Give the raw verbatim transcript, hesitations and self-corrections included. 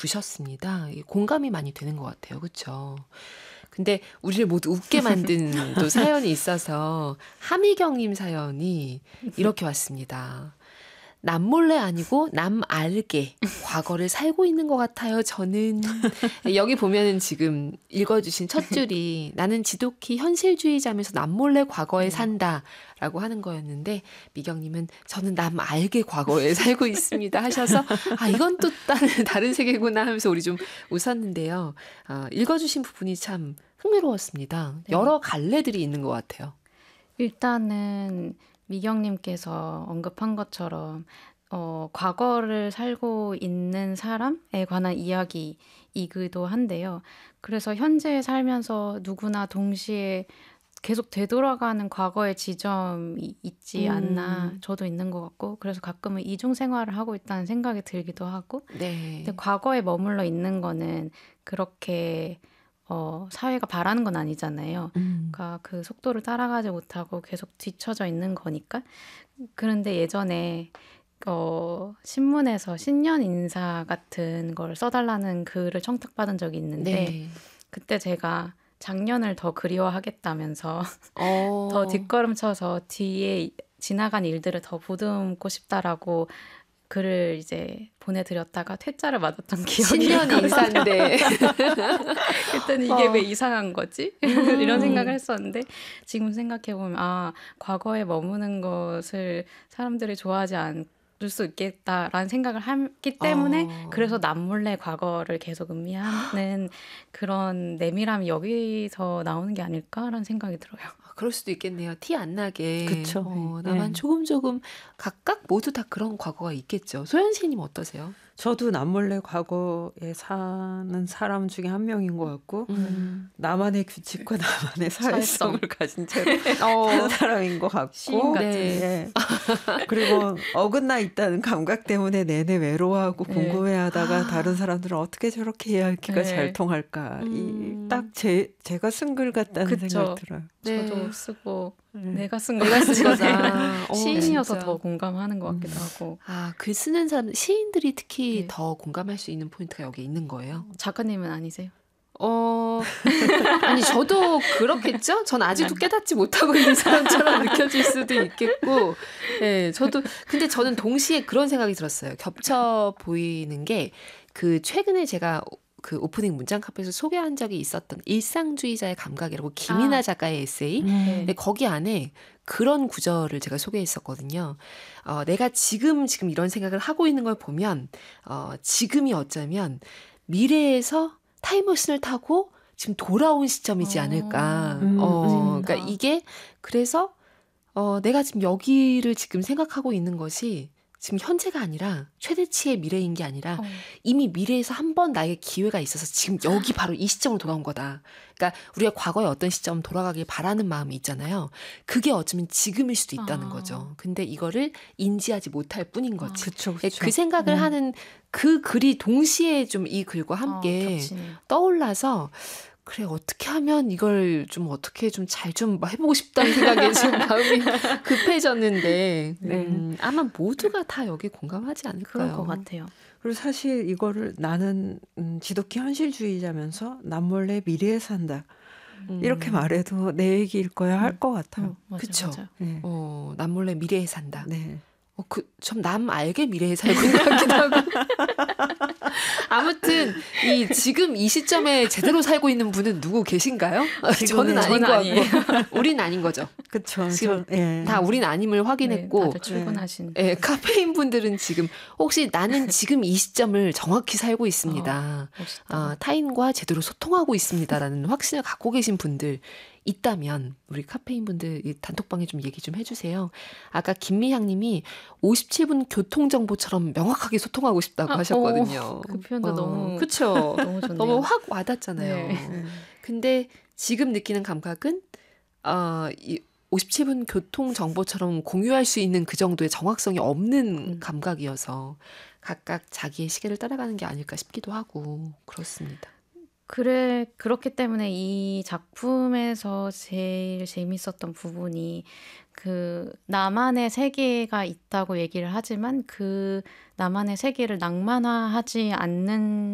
주셨습니다. 공감이 많이 되는 것 같아요. 그렇죠? 근데 우리를 모두 웃게 만든 또 사연이 있어서 하미경님 사연이 이렇게 왔습니다. 남몰래 아니고 남알게 과거를 살고 있는 것 같아요. 저는 여기 보면은 지금 읽어주신 첫 줄이 나는 지독히 현실주의자면서 남몰래 과거에 산다라고 하는 거였는데 미경님은 저는 남알게 과거에 살고 있습니다 하셔서 아 이건 또 다른, 다른 세계구나 하면서 우리 좀 웃었는데요. 어, 읽어주신 부분이 참 흥미로웠습니다. 네. 여러 갈래들이 있는 것 같아요. 일단은 미경님께서 언급한 것처럼 어, 과거를 살고 있는 사람에 관한 이야기이기도 한데요. 그래서 현재에 살면서 누구나 동시에 계속 되돌아가는 과거의 지점이 있지 않나 음. 저도 있는 것 같고 그래서 가끔은 이중 생활을 하고 있다는 생각이 들기도 하고 네. 근데 과거에 머물러 있는 거는 그렇게 어, 사회가 바라는 건 아니잖아요. 음. 그러니까 그 속도를 따라가지 못하고 계속 뒤처져 있는 거니까. 그런데 예전에 어, 신문에서 신년 인사 같은 걸 써달라는 글을 청탁받은 적이 있는데 네. 그때 제가 작년을 더 그리워하겠다면서 어. 더 뒷걸음쳐서 뒤에 지나간 일들을 더 보듬고 싶다라고 글을 이제 보내드렸다가 퇴짜를 맞았던 기억이 신년 있거든요. 인사인데 그때는 이게 어. 왜 이상한 거지? 음. 이런 생각을 했었는데 지금 생각해보면 아 과거에 머무는 것을 사람들이 좋아하지 않을 수 있겠다라는 생각을 했기 때문에 어. 그래서 남몰래 과거를 계속 음미하는 그런 내밀함이 여기서 나오는 게 아닐까라는 생각이 들어요. 그럴 수도 있겠네요. 티 안 나게. 그쵸. 어, 네. 나만 조금 조금 각각 모두 다 그런 과거가 있겠죠. 소연씨님 어떠세요? 저도 남몰래 과거에 사는 사람 중에 한 명인 것 같고 음. 나만의 규칙과 나만의 사회성. 사회성을 가진 채로 어. 사는 사람인 것 같고 시인 같은. 네. 예. 그리고 어긋나 있다는 감각 때문에 내내 외로워하고 네. 궁금해하다가 아. 다른 사람들은 어떻게 저렇게 이야기가 네. 잘 통할까 음. 이 딱 제 제가 쓴 글 같다는 그쵸. 생각이 들어요. 네. 저도 쓰고 네. 내가 쓴 내가 쓴 거지. 거다. 어, 시인이어서 진짜. 더 공감하는 것 같기도 음. 하고 아, 글 쓰는 사람, 시인들이 특히 네. 더 공감할 수 있는 포인트가 여기 있는 거예요. 작가님은 아니세요? 어, 아니, 저도 그렇겠죠? 전 아직도 깨닫지 못하고 있는 사람처럼 느껴질 수도 있겠고, 예, 저도, 근데 저는 동시에 그런 생각이 들었어요. 겹쳐 보이는 게, 그, 최근에 제가 그 오프닝 문장 카페에서 소개한 적이 있었던 일상주의자의 감각이라고 김이나 아. 작가의 에세이. 네. 근데 거기 안에 그런 구절을 제가 소개했었거든요. 어, 내가 지금, 지금 이런 생각을 하고 있는 걸 보면, 어, 지금이 어쩌면 미래에서 타임머신을 타고 지금 돌아온 시점이지 어. 않을까. 음, 어, 음. 그러니까 이게 그래서 어, 내가 지금 여기를 지금 생각하고 있는 것이 지금 현재가 아니라 최대치의 미래인 게 아니라 어. 이미 미래에서 한 번 나에게 기회가 있어서 지금 여기 바로 이 시점으로 돌아온 거다. 그러니까 우리가 과거에 어떤 시점 돌아가길 바라는 마음이 있잖아요. 그게 어쩌면 지금일 수도 있다는 아. 거죠. 근데 이거를 인지하지 못할 뿐인 거지. 그쵸, 그 그쵸. 생각을 음. 하는 그 글이 동시에 좀 이 글과 어, 함께 겹치네요. 떠올라서 그래 어떻게 하면 이걸 좀 어떻게 좀 잘 좀 해보고 싶다는 생각에 지금 마음이 급해졌는데 네. 음, 아마 모두가 다 여기 공감하지 않을까요? 그럴 것 같아요. 그리고 사실 이거를 나는 음, 지독히 현실주의자면서 남몰래 미래에 산다. 음. 이렇게 말해도 내 얘기일 거야 할 것 같아요. 어, 맞아요, 그쵸. 맞아요. 네. 어, 남몰래 미래에 산다. 네. 어, 그, 좀 남 알게 미래에 살고 있는 것 같기도 하고. 아무튼, 이, 지금 이 시점에 제대로 살고 있는 분은 누구 계신가요? 어, 저는 지금은 아닌 것 저는 같고. 우린 아닌 거죠. 그쵸. 지금 저, 예. 다 우린 아님을 네, 확인했고. 다들 출근하신. 예, 카페인 분들은 지금, 혹시 나는 지금 이 시점을 정확히 살고 있습니다. 멋있다. 아, 타인과 제대로 소통하고 있습니다라는 확신을 갖고 계신 분들 있다면 우리 카페인 분들 이 단톡방에 좀 얘기 좀 해주세요. 아까 김미향 님이 오십칠 분 교통정보처럼 명확하게 소통하고 싶다고 아, 하셨거든요. 오, 그 표현도 너무- 그쵸. 너무 좋네요. 너무 확 와닿잖아요. 네. 네. 근데 지금 느끼는 감각은 어, 이 오십칠 분 교통정보처럼 공유할 수 있는 그 정도의 정확성이 없는 음. 감각이어서 각각 자기의 시계를 따라가는 게 아닐까 싶기도 하고 그렇습니다. 그래 그렇기 때문에 이 작품에서 제일 재밌었던 부분이 그 나만의 세계가 있다고 얘기를 하지만 그 나만의 세계를 낭만화하지 않는